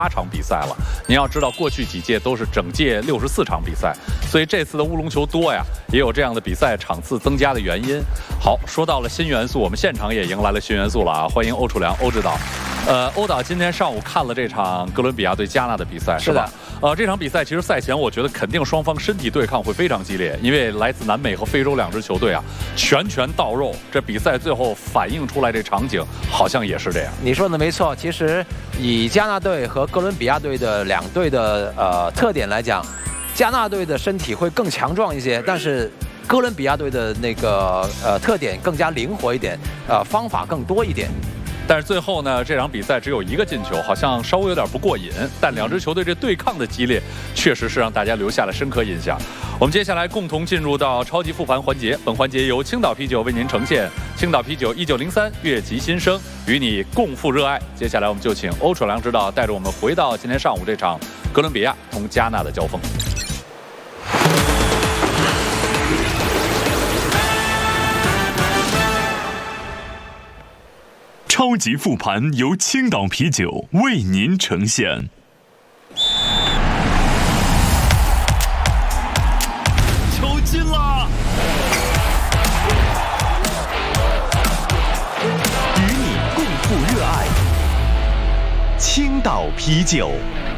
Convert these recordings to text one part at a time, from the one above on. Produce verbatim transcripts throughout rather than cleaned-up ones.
八场比赛了。您要知道，过去几届都是整届六十四场比赛，所以这次的乌龙球多呀，也有这样的比赛场次增加的原因。好，说到了新元素，我们现场也迎来了新元素了啊！欢迎欧楚良欧指导。呃，欧导今天上午看了这场哥伦比亚对加纳的比赛，是吧？呃，这场比赛其实赛前我觉得肯定双方身体对抗会非常激烈，因为来自南美和非洲两支球队啊，拳拳到肉。这比赛最后反映出来这场景好像也是这样。 你说的没错，其实以加纳队和哥伦比亚队的两队的呃特点来讲，加纳队的身体会更强壮一些，但是哥伦比亚队的那个呃特点更加灵活一点，呃方法更多一点。 但是最后呢，这场比赛只有一个进球，好像稍微有点不过瘾。但两支球队这对抗的激烈，确实是让大家留下了深刻印象。我们接下来共同进入到超级复盘环节，本环节由青岛啤酒为您呈现。青岛啤酒一九零三越级新生，与你共赴热爱。接下来我们就请欧楚良指导带着我们回到今天上午这场哥伦比亚同加纳的交锋。 超级复盘由青岛啤酒为您呈现。球进了， 与你共赴热爱。青岛啤酒。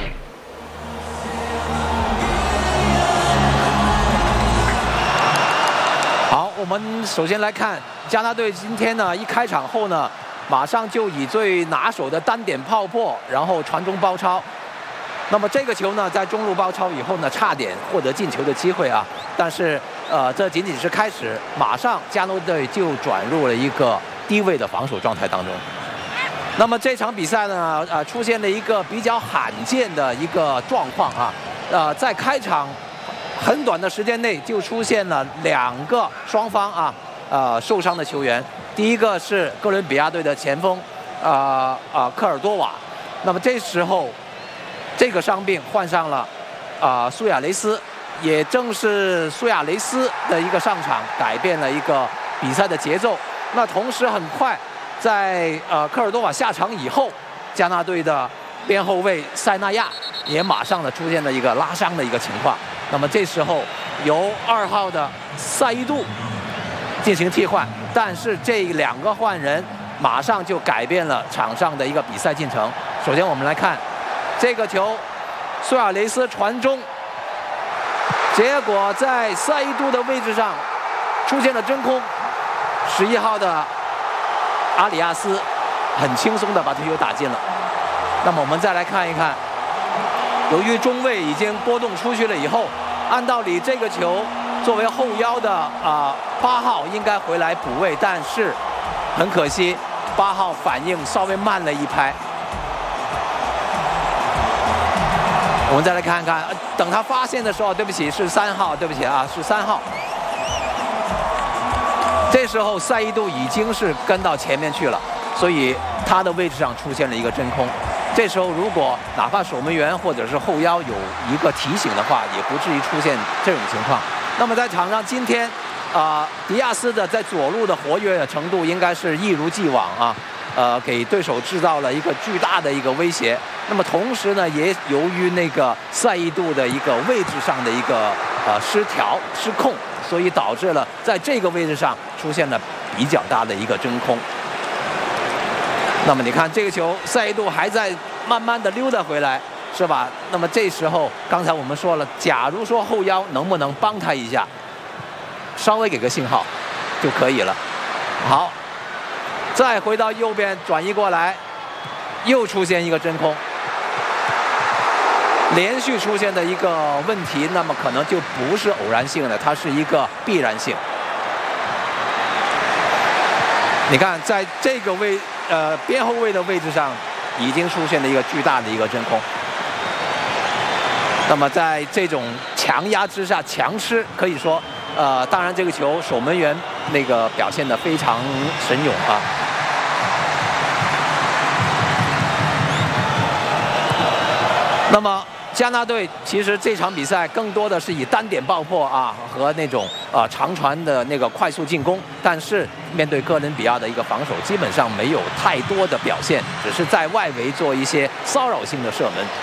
好，我们首先来看加纳队今天呢，一开场后呢，马上就以最拿手的单点炮破，然后传中包抄。那么这个球呢，在中路包抄以后呢，差点获得进球的机会啊。但是呃，这仅仅是开始，马上加纳队就转入了一个低位的防守状态当中。那么这场比赛呢，呃，出现了一个比较罕见的一个状况啊，呃，在开场很短的时间内就出现了两个双方啊，呃，受伤的球员。第一个是哥伦比亚队的前锋，啊、呃、啊、呃、科尔多瓦。那么这时候，这个伤病换上了啊、呃、苏亚雷斯，也正是苏亚雷斯的一个上场，改变了一个比赛的节奏。那同时很快，在呃科尔多瓦下场以后，加纳队的边后卫塞纳亚也马上的出现了一个拉伤的一个情况。那么这时候由二号的塞伊杜进行替换，但是这两个换人马上就改变了场上的一个比赛进程。首先我们来看这个球，苏亚雷斯传中，结果在塞伊杜的位置上出现了真空，十一号的阿里亚斯很轻松的把这球打进了。那么我们再来看一看，由于中卫已经波动出去了以后，按道理这个球作为后腰的啊八号应该回来补位，但是很可惜，八号反应稍微慢了一拍。我们再来看看，等他发现的时候，对不起，是三号，对不起啊，是三号。这时候塞伊杜已经是跟到前面去了，所以他的位置上出现了一个真空。这时候如果哪怕守门员或者是后腰有一个提醒的话，也不至于出现这种情况。那么在场上今天，啊、呃，迪亚斯的在左路的活跃的程度应该是一如既往啊，呃，给对手制造了一个巨大的一个威胁。那么同时呢，也由于那个塞伊杜的一个位置上的一个呃失调失控，所以导致了在这个位置上出现了比较大的一个真空。那么你看这个球，塞伊杜还在慢慢的溜达回来，是吧？那么这时候，刚才我们说了，假如说后腰能不能帮他一下，稍微给个信号就可以了。好，再回到右边转移过来，又出现一个真空，连续出现的一个问题，那么可能就不是偶然性的，它是一个必然性。你看，在这个位呃边后卫的位置上，已经出现了一个巨大的一个真空。那么在这种强压之下，强吃，可以说，呃，当然这个球守门员那个表现得非常神勇啊。那么加纳队其实这场比赛更多的是以单点爆破啊和那种呃长传的那个快速进攻，但是面对哥伦比亚的一个防守，基本上没有太多的表现，只是在外围做一些骚扰性的射门。